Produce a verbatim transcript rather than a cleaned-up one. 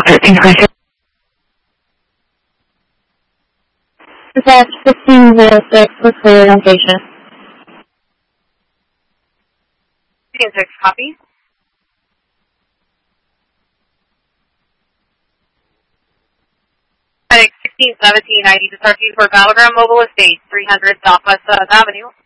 thirteen twenty-six. Dispatch fifteen oh six, what's the location? fifteen six, copy. Heading sixteen seventeen, I need to start you for Battleground Mobile Estate, three hundred Southwest South Avenue.